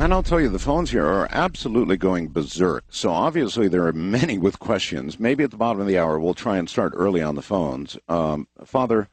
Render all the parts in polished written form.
And I'll tell you, the phones here are absolutely going berserk. So obviously there are many with questions. Maybe at the bottom of the hour we'll try and start early on the phones. Father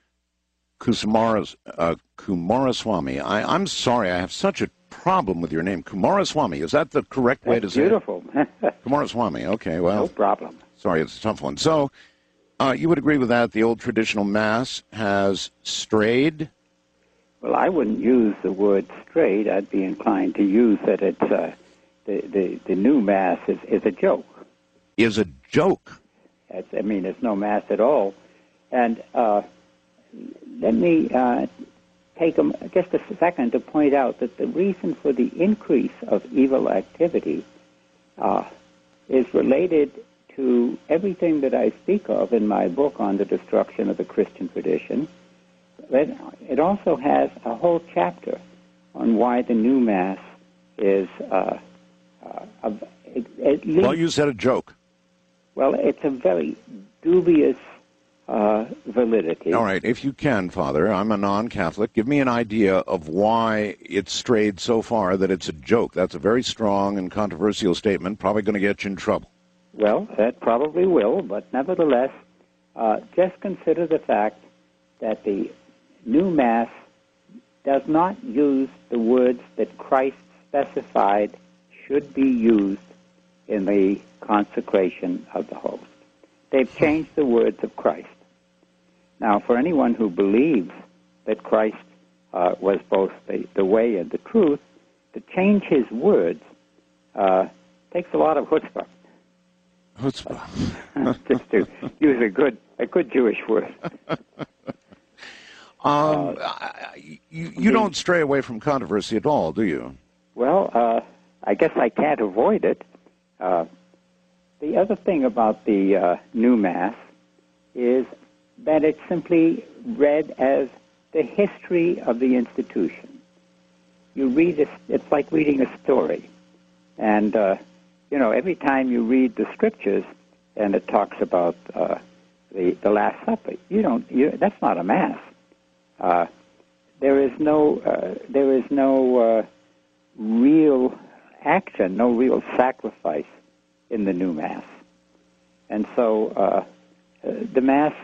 Kumaraswamy, I'm sorry, I have such a problem with your name. Kumaraswamy, is that the correct way to say beautiful. it? Kumaraswamy, okay, well. No problem. Sorry, it's a tough one. So you would agree with that? The old traditional Mass has strayed? Well, I wouldn't use the word strayed. I'd be inclined to use that it's the new Mass is a joke. Is a joke? It's no Mass at all. And let me take just a second to point out that the reason for the increase of evil activity is related to everything that I speak of in my book on the destruction of the Christian tradition. It also has a whole chapter on why the new Mass is at least... Well, you said a joke. Well, it's a very dubious validity. All right, if you can, Father, I'm a non-Catholic. Give me an idea of why it's strayed so far that it's a joke. That's a very strong and controversial statement, probably going to get you in trouble. Well, that probably will, but nevertheless, just consider the fact that the new Mass does not use the words that Christ specified should be used in the consecration of the host. They've changed the words of Christ. Now, for anyone who believes that Christ was both the way and the truth, to change his words takes a lot of chutzpah. Chutzpah. Just to use a good Jewish word. You don't stray away from controversy at all, do you? Well, I guess I can't avoid it. The other thing about the new Mass is that it's simply read as the history of the institution. You read it, it's like reading a story. And, every time you read the Scriptures and it talks about the Last Supper, that's not a Mass. There is no real action, no real sacrifice in the new Mass. And so the Mass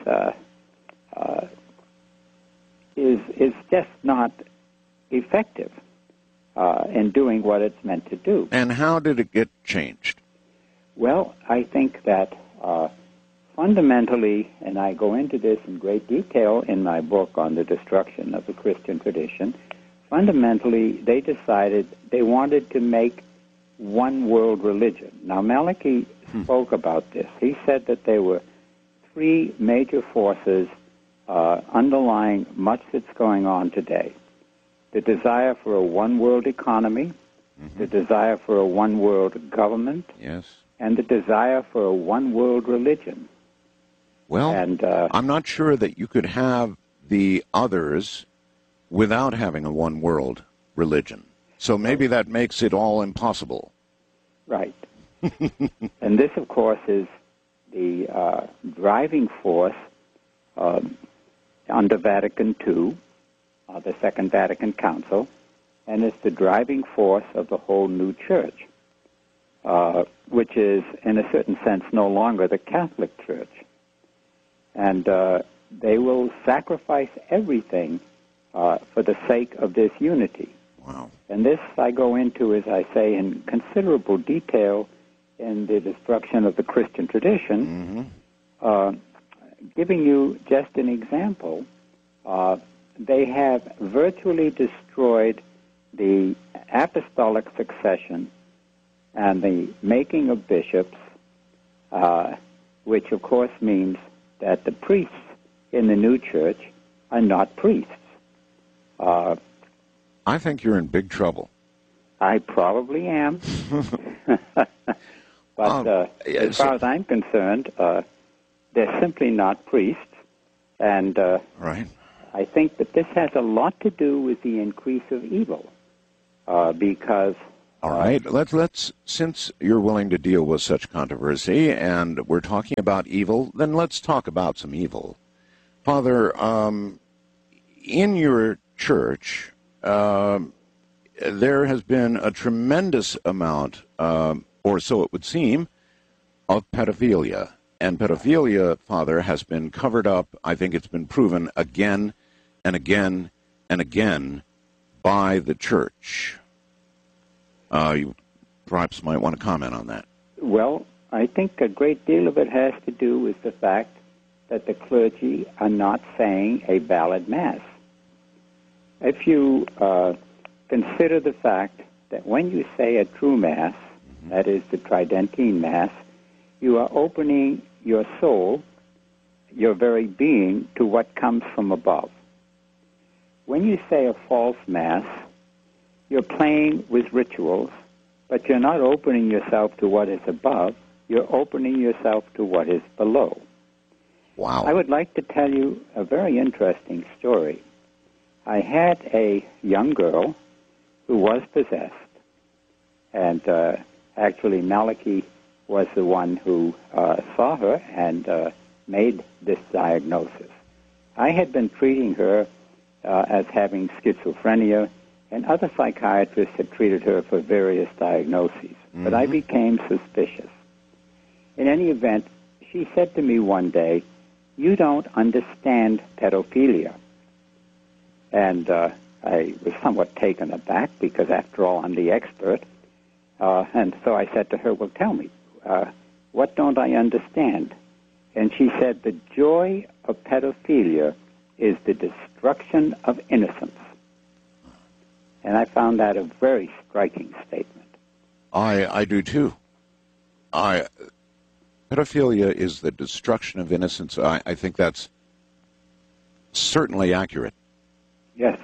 is just not effective in doing what it's meant to do. And how did it get changed? Well, I think that fundamentally, and I go into this in great detail in my book on the destruction of the Christian tradition, fundamentally they decided they wanted to make one world religion. Now, Malachi spoke about this. He said that there were three major forces underlying much that's going on today. The desire for a one-world economy, the desire for a one-world government, yes, and the desire for a one-world religion. Well, I'm not sure that you could have the others without having a one-world religion. So maybe that makes it all impossible. Right. And this, of course, is the driving force under Vatican II, the Second Vatican Council, and it's the driving force of the whole new church, which is, in a certain sense, no longer the Catholic Church. And they will sacrifice everything for the sake of this unity. Wow. And this I go into, as I say, in considerable detail in the destruction of the Christian tradition. Giving you just an example, they have virtually destroyed the apostolic succession and the making of bishops, which of course means that the priests in the new church are not priests. I think you're in big trouble. I probably am. But as far as I'm concerned, they're simply not priests. And right. I think that this has a lot to do with the increase of evil, because... All right, let's since you're willing to deal with such controversy and we're talking about evil, then let's talk about some evil. Father, in your church, there has been a tremendous amount, or so it would seem, of pedophilia. And pedophilia, Father, has been covered up. I think it's been proven again and again and again by the church. You perhaps might want to comment on that. Well, I think a great deal of it has to do with the fact that the clergy are not saying a valid Mass. If you consider the fact that when you say a true Mass, that is the Tridentine Mass, you are opening your soul, your very being, to what comes from above. When you say a false Mass, you're playing with rituals, but you're not opening yourself to what is above. You're opening yourself to what is below. Wow. I would like to tell you a very interesting story. I had a young girl who was possessed, and actually Malachi was the one who saw her and made this diagnosis. I had been treating her as having schizophrenia, and other psychiatrists had treated her for various diagnoses. But I became suspicious. In any event, she said to me one day, "You don't understand pedophilia." And I was somewhat taken aback because, after all, I'm the expert. And so I said to her, "Well, tell me, what don't I understand?" And she said, "The joy of pedophilia is the destruction of innocence." And I found that a very striking statement. I do too. Pedophilia is the destruction of innocence. I think that's certainly accurate. Yes.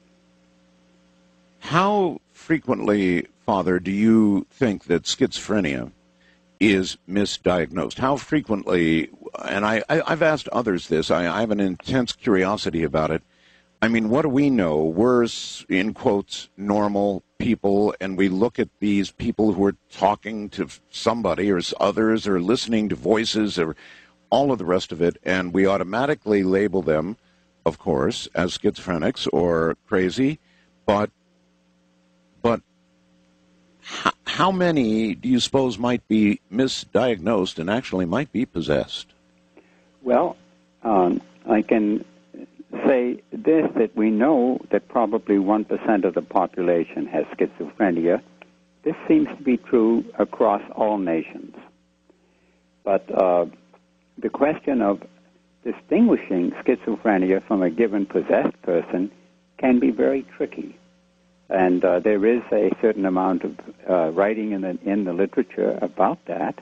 How frequently, Father, do you think that schizophrenia is misdiagnosed? How frequently, and I've asked others this, I have an intense curiosity about it. I mean, what do we know? We're, in quotes, normal people, and we look at these people who are talking to somebody or others or listening to voices or all of the rest of it, and we automatically label them, of course, as schizophrenics or crazy. But how many do you suppose might be misdiagnosed and actually might be possessed? Well, I can say this, that we know that probably 1% of the population has schizophrenia. This seems to be true across all nations. But the question of distinguishing schizophrenia from a given possessed person can be very tricky. And there is a certain amount of writing in the literature about that.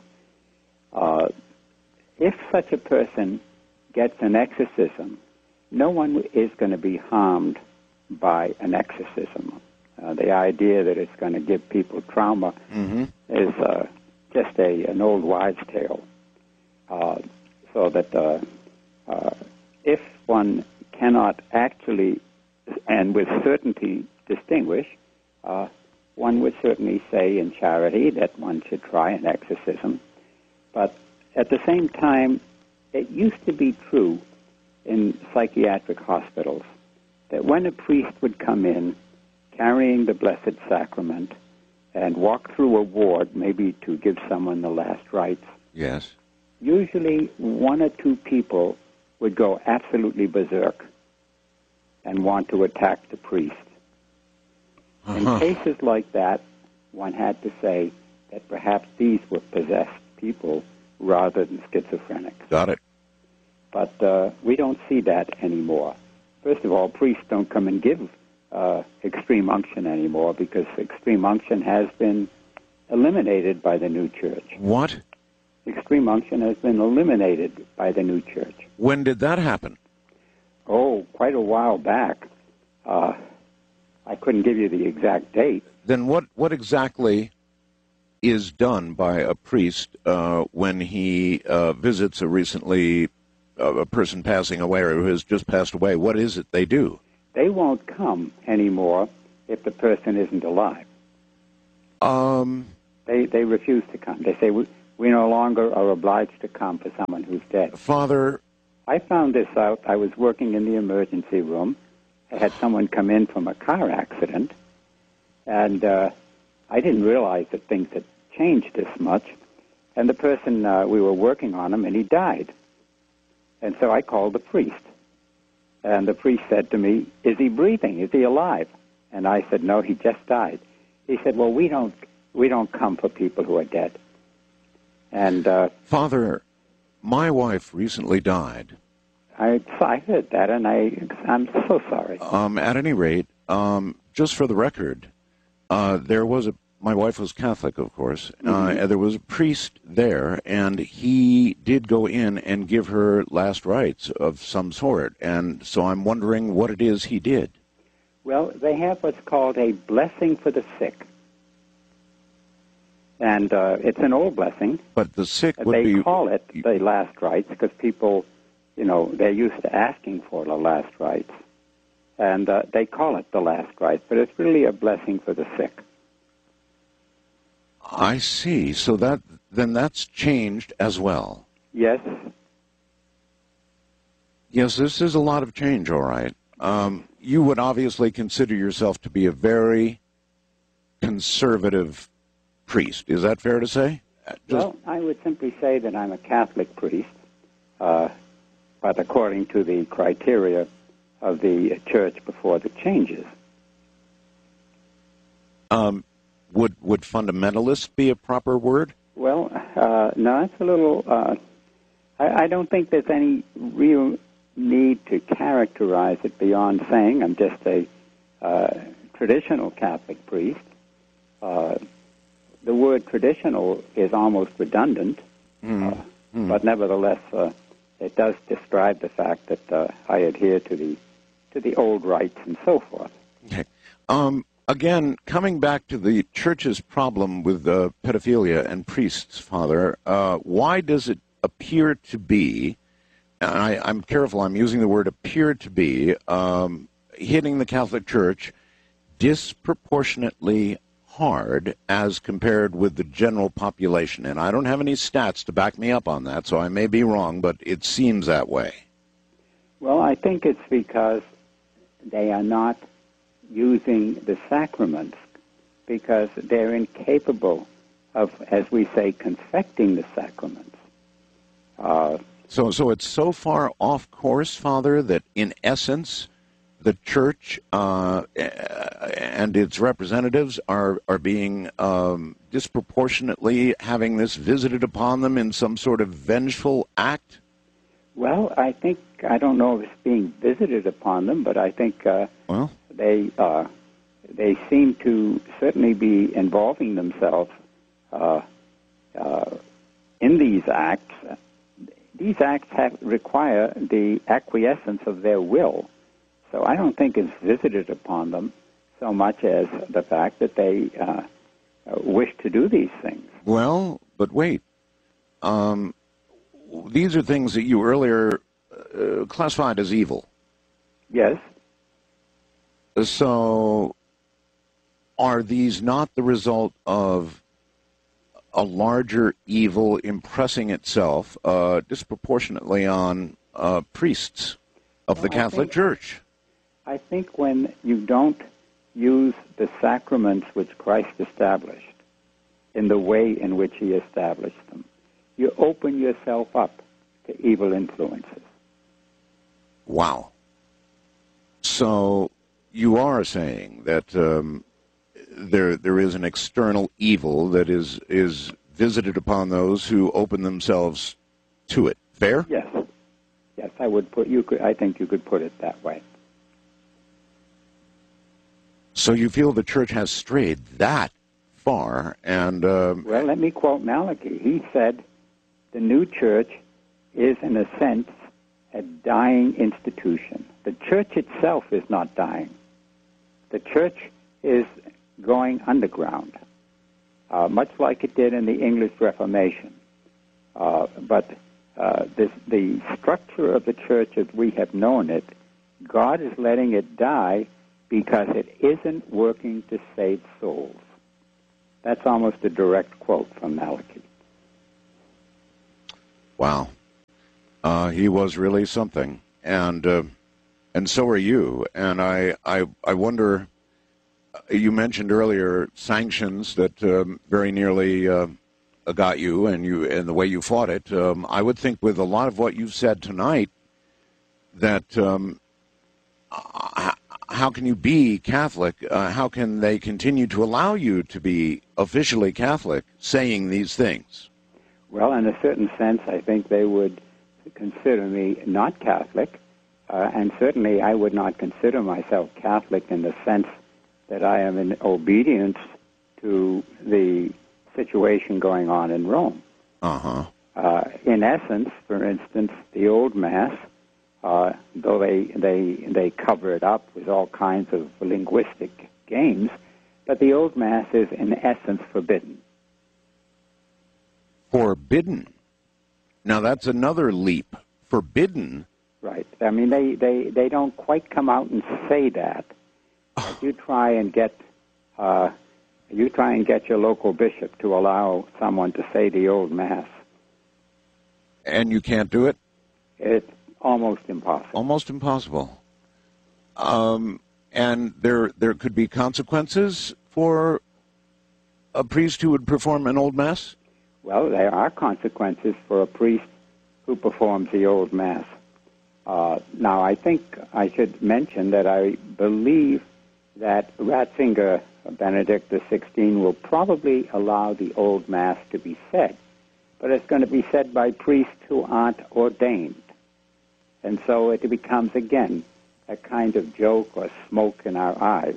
If such a person gets an exorcism, no one is going to be harmed by an exorcism. The idea that it's going to give people trauma is just an old wives' tale. So that if one cannot actually and with certainty distinguish, one would certainly say in charity that one should try an exorcism. But at the same time, it used to be true in psychiatric hospitals that when a priest would come in carrying the Blessed Sacrament and walk through a ward, maybe to give someone the last rites, yes, usually one or two people would go absolutely berserk and want to attack the priest. In cases like that, one had to say that perhaps these were possessed people rather than schizophrenic. Got it. But we don't see that anymore. First of all, priests don't come and give extreme unction anymore because extreme unction has been eliminated by the new church. What? Extreme unction has been eliminated by the new church. When did that happen? Oh, quite a while back. I couldn't give you the exact date. Then what exactly is done by a priest when he visits a person passing away or who has just passed away? What is it they do? They won't come anymore if the person isn't alive. They refuse to come. They say, we no longer are obliged to come for someone who's dead. Father, I found this out. I was working in the emergency room. I had someone come in from a car accident, And I didn't realize that things had changed this much. And the person, we were working on him, and he died. And so I called the priest. And the priest said to me, "Is he breathing? Is he alive?" And I said, "No, he just died." He said, "Well, we don't come for people who are dead." And Father, my wife recently died. I heard that, and I'm so sorry. At any rate, just for the record, my wife was Catholic, of course. And there was a priest there, and he did go in and give her last rites of some sort. And so I'm wondering what it is he did. Well, they have what's called a blessing for the sick. And it's an old blessing. But the sick would they be... They call it the last rites because people, they're used to asking for the last rites. And they call it the last rites, but it's really a blessing for the sick. I see. So that's changed as well. Yes. Yes, this is a lot of change, all right. You would obviously consider yourself to be a very conservative priest. Is that fair to say? Well, I would simply say that I'm a Catholic priest, but according to the criteria of the church before the changes. Would fundamentalist be a proper word? Well, no, it's a little... I don't think there's any real need to characterize it beyond saying I'm just a traditional Catholic priest. The word traditional is almost redundant, but nevertheless, it does describe the fact that I adhere to the old rites and so forth. Okay. Again, coming back to the church's problem with pedophilia and priests, Father, why does it appear to be, and I'm careful, I'm using the word appear to be, hitting the Catholic Church disproportionately hard as compared with the general population? And I don't have any stats to back me up on that, so I may be wrong, but it seems that way. Well, I think it's because they are not using the sacraments because they're incapable of, as we say, confecting the sacraments. So it's so far off course, Father, that in essence the Church and its representatives are being disproportionately having this visited upon them in some sort of vengeful act? Well, I don't know if it's being visited upon them, but I think they seem to certainly be involving themselves in these acts. These acts require the acquiescence of their will. So I don't think it's visited upon them so much as the fact that they wish to do these things. Well, but wait. These are things that you earlier classified as evil. Yes. So are these not the result of a larger evil impressing itself disproportionately on priests of the Catholic Church? I think when you don't use the sacraments which Christ established in the way in which he established them, you open yourself up to evil influences. Wow. So you are saying that there is an external evil that is visited upon those who open themselves to it. Fair? Yes. Yes, I think you could put it that way. So you feel the Church has strayed that far, and... well, let me quote Malachi. He said, the new church is, in a sense, a dying institution. The church itself is not dying. The church is going underground, much like it did in the English Reformation. But the structure of the church as we have known it, God is letting it die because it isn't working to save souls. That's almost a direct quote from Malachi. Wow. He was really something. And so are you. And I wonder, you mentioned earlier sanctions that very nearly got you and the way you fought it. I would think with a lot of what you've said tonight that how can you be Catholic? How can they continue to allow you to be officially Catholic saying these things? Well, in a certain sense, I think they would consider me not Catholic, and certainly I would not consider myself Catholic in the sense that I am in obedience to the situation going on in Rome. In essence, for instance, the old Mass, though they cover it up with all kinds of linguistic games, but the old Mass is in essence forbidden. Forbidden? Now that's another leap. Forbidden? Right. I mean, they don't quite come out and say that. You try and get your local bishop to allow someone to say the old Mass. And you can't do it? It's almost impossible. Almost impossible. And there could be consequences for a priest who would perform an old Mass? Well, there are consequences for a priest who performs the old Mass. Now, I think I should mention that I believe that Ratzinger, Benedict XVI, will probably allow the old Mass to be said, but it's going to be said by priests who aren't ordained. And so it becomes, again, a kind of joke or smoke in our eyes.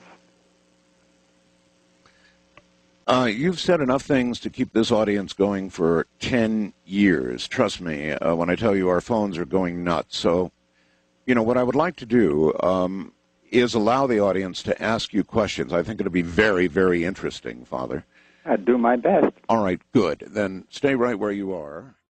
You've said enough things to keep this audience going for 10 years. Trust me when I tell you our phones are going nuts. So, what I would like to do is allow the audience to ask you questions. I think it'll be very, very interesting, Father. I'd do my best. All right, good. Then stay right where you are.